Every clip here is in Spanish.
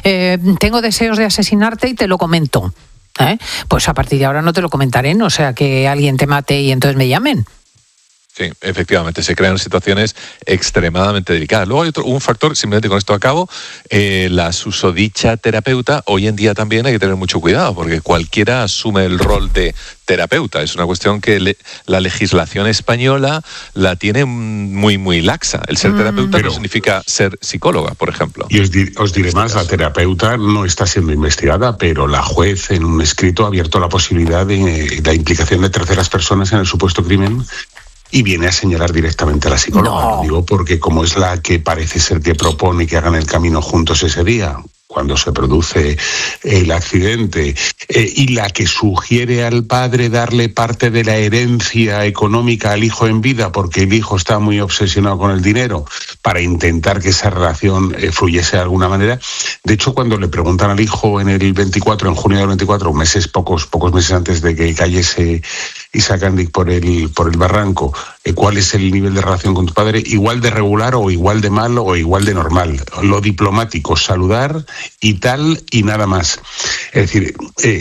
tengo deseos de asesinarte y te lo comento. Pues a partir de ahora no te lo comentaré, no sea que alguien te mate y entonces me llamen. Sí, efectivamente, se crean situaciones extremadamente delicadas. Luego hay un factor, simplemente con esto acabo, la susodicha terapeuta. Hoy en día también hay que tener mucho cuidado, porque cualquiera asume el rol de terapeuta. Es una cuestión que la legislación española la tiene muy, muy laxa. El ser terapeuta no significa ser psicóloga, por ejemplo. Y os diré más, la terapeuta no está siendo investigada, pero la juez en un escrito ha abierto la posibilidad de la implicación de terceras personas en el supuesto crimen. Y viene a señalar directamente a la psicóloga. No. Lo digo porque como es la que parece ser que propone que hagan el camino juntos ese día, cuando se produce el accidente, y la que sugiere al padre darle parte de la herencia económica al hijo en vida, porque el hijo está muy obsesionado con el dinero, para intentar que esa relación fluyese de alguna manera. De hecho, cuando le preguntan al hijo en junio del 24, pocos meses antes de que cayese Isaac Andic por el barranco, ¿cuál es el nivel de relación con tu padre? Igual de regular o igual de mal o igual de normal. Lo diplomático, saludar y tal y nada más. Es decir,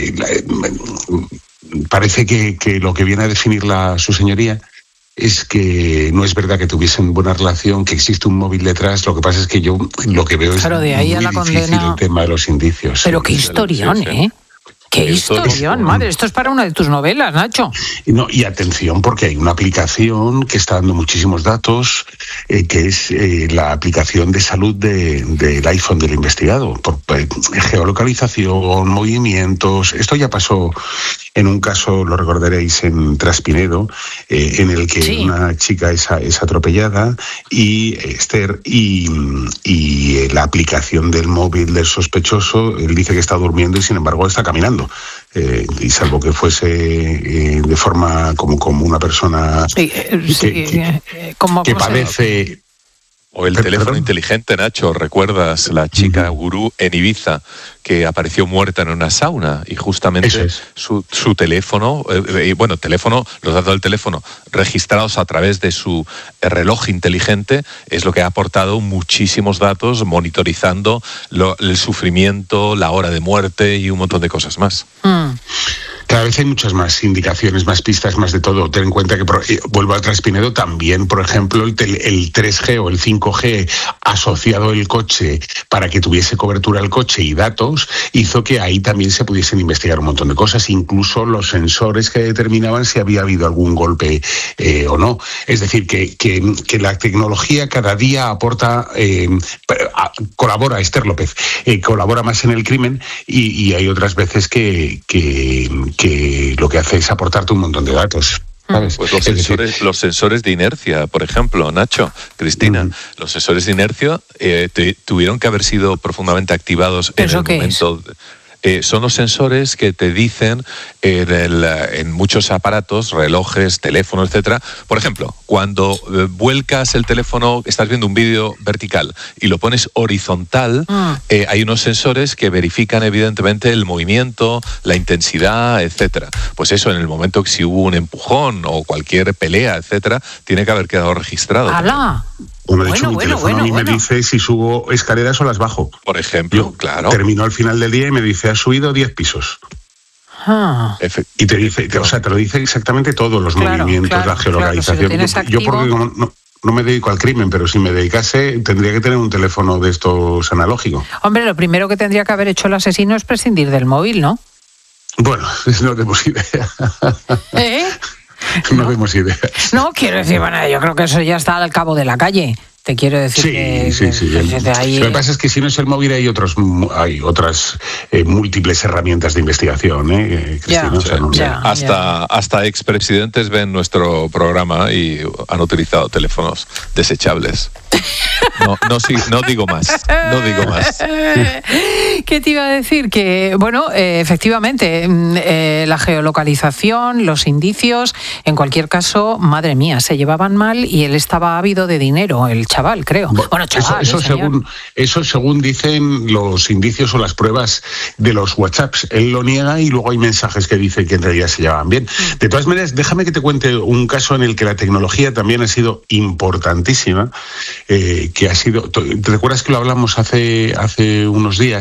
parece que lo que viene a definir su señoría es que no es verdad que tuviesen buena relación, que existe un móvil detrás. Lo que pasa es que yo lo que veo es de ahí muy a la difícil condena... el tema de los indicios. Pero qué historión, ¡Qué historión, madre! Esto es para una de tus novelas, Nacho. No, y atención, porque hay una aplicación que está dando muchísimos datos, que es la aplicación de salud del iPhone del investigado. Por geolocalización, movimientos. Esto ya pasó en un caso, lo recordaréis, en Traspinedo, en el que una chica es atropellada y Esther, y la aplicación del móvil del sospechoso, él dice que está durmiendo y sin embargo está caminando. Y salvo que fuese de forma como una persona que padece... O el teléfono inteligente, Nacho, ¿recuerdas la chica gurú en Ibiza que apareció muerta en una sauna? Y justamente su teléfono, los datos del teléfono registrados a través de su reloj inteligente es lo que ha aportado muchísimos datos monitorizando el sufrimiento, la hora de muerte y un montón de cosas más. Cada vez hay muchas más indicaciones, más pistas, más de todo. Ten en cuenta que, vuelvo al Traspinedo, también, por ejemplo, el 3G o el 5G asociado al coche para que tuviese cobertura el coche y datos, hizo que ahí también se pudiesen investigar un montón de cosas, incluso los sensores que determinaban si había habido algún golpe o no. Es decir, que la tecnología cada día aporta, colabora, Esther López, colabora más en el crimen y hay otras veces que lo que hace es aportarte un montón de datos. ¿Sabes? Pues los sensores de inercia, por ejemplo, Nacho, Cristina, los sensores de inercia tuvieron que haber sido profundamente activados en el momento... Son los sensores que te dicen en muchos aparatos, relojes, teléfonos, etcétera. Por ejemplo, cuando vuelcas el teléfono, estás viendo un vídeo vertical y lo pones horizontal, hay unos sensores que verifican evidentemente el movimiento, la intensidad, etcétera. Pues eso, en el momento que si hubo un empujón o cualquier pelea, etcétera, tiene que haber quedado registrado. ¡Hala! Bueno, de hecho, mi teléfono a mí me dice si subo escaleras o las bajo. Por ejemplo, claro. Termino al final del día y me dice, has subido 10 pisos. Y te dice, te lo dice exactamente todos los movimientos, la geolocalización. Si yo porque no me dedico al crimen, pero si me dedicase tendría que tener un teléfono de estos analógicos. Hombre, lo primero que tendría que haber hecho el asesino es prescindir del móvil, ¿no? Bueno, no tenemos idea. No tenemos ideas. No, quiero decir, bueno, yo creo que eso ya está al cabo de la calle. Te quiero decir sí. Ahí... Lo que pasa es que si no es el móvil hay otras múltiples herramientas de investigación, Cristina. Hasta expresidentes ven nuestro programa y han utilizado teléfonos desechables. No digo más. ¿Qué te iba a decir? Que, bueno, efectivamente, la geolocalización, los indicios, en cualquier caso, madre mía, se llevaban mal y él estaba ávido de dinero, el chaval, creo. Bueno, chaval, eso según dicen los indicios o las pruebas de los WhatsApps. Él lo niega y luego hay mensajes que dicen que en realidad se llevaban bien. De todas maneras, déjame que te cuente un caso en el que la tecnología también ha sido importantísima, que ha sido... ¿Te recuerdas que lo hablamos hace unos días?